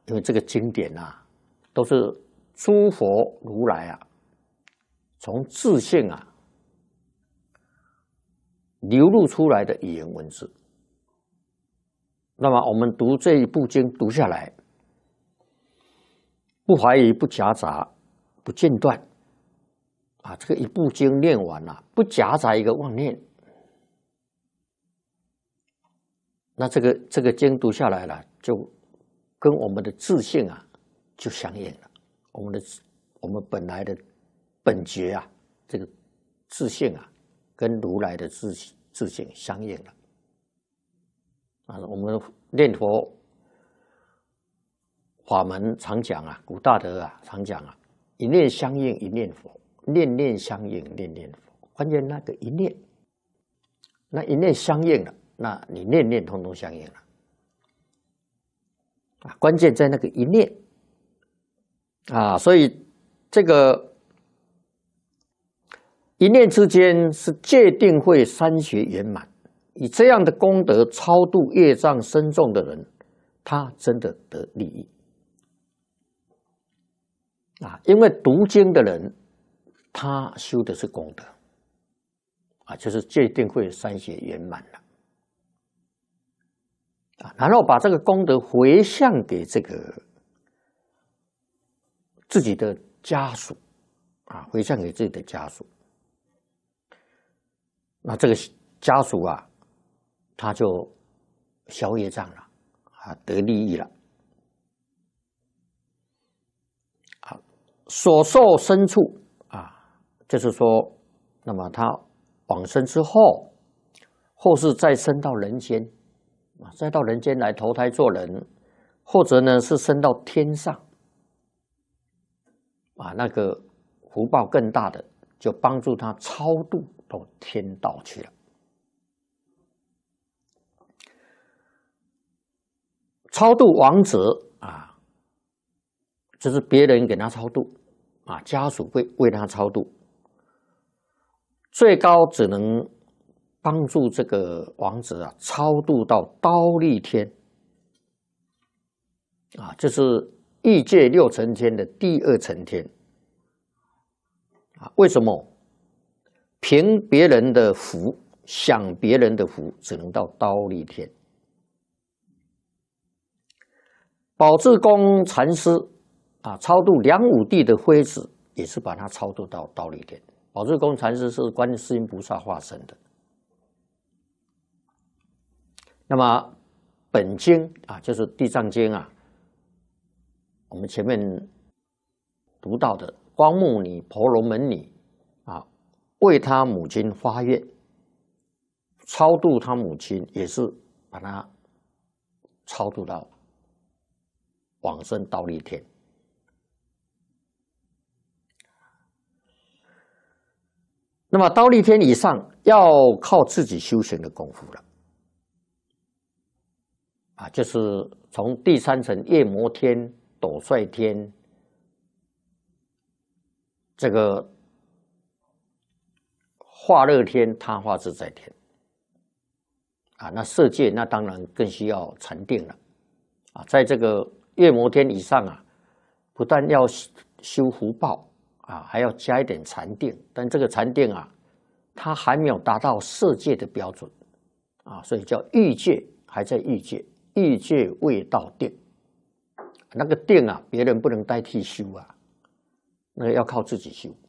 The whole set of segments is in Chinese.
因为这个经典啊，都是诸佛如来啊，从自性啊流露出来的语言文字。那么我们读这一部经读下来，不怀疑，不夹杂，不间断啊！这个一部经念完了，不夹杂一个妄念，那这个经读下来了，就跟我们的自性啊就相应了。我们本来的本觉啊，这个自性啊，跟如来的自性相应了。啊，我们念佛法门常讲啊，古大德啊常讲啊，一念相应一念佛，念念相应念念佛。关键那个一念，那一念相应了，那你念念通通相应了。啊，关键在那个一念啊，所以这个一念之间是戒定慧三学圆满。以这样的功德超度业障深重的人，他真的得利益啊！因为读经的人，他修的是功德啊，就是戒定慧三学圆满了啊，然后把这个功德回向给这个自己的家属啊，回向给自己的家属，那这个家属啊，他就消业障了啊，得利益了啊。所受身处啊，就是说，那么他往生之后，或是再生到人间啊，再到人间来投胎做人，或者呢是升到天上啊，那个福报更大的，就帮助他超度到天道去了。超度亡者啊，就是别人给他超度啊，家属为他超度，最高只能帮助这个亡者啊超度到忉利天啊，这是欲界六层天的第二层天啊。为什么？凭别人的福，享别人的福，只能到忉利天。宝志公禅师啊，超度梁武帝的妃子，也是把他超度到忉利天。宝志公禅师是观世音菩萨化身的。那么本经啊，就是地藏经啊，我们前面读到的光目女、婆罗门女啊，为他母亲发愿，超度他母亲，也是把他超度到往生忉利天。那么忉利天以上要靠自己修行的功夫了啊，就是从第三层夜摩天、斗率天，这个化乐天、他化自在天啊，那色界那当然更需要禅定了啊，在这个夜摩天以上啊，不但要修福报啊，还要加一点禅定，但这个禅定啊，它还没有达到色界的标准啊，所以叫欲界，还在欲界，欲界未到定。那个定啊，别人不能代替修啊，那个要靠自己修。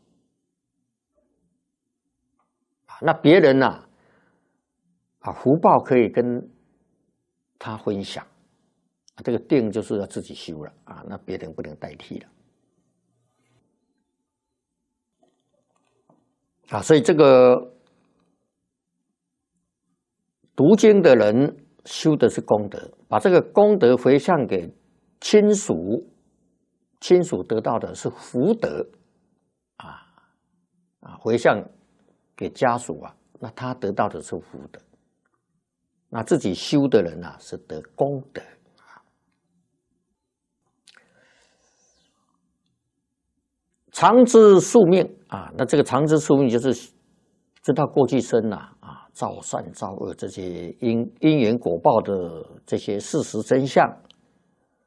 那别人啊，福报可以跟他分享。这个定就是要自己修了啊，那别人不能代替了啊，所以这个读经的人修的是功德，把这个功德回向给亲属，亲属得到的是福德回向给家属啊，那他得到的是福德，那自己修的人啊是得功德。常知宿命啊，那这个常知宿命就是知道过去生造善造恶这些因缘果报的这些事实真相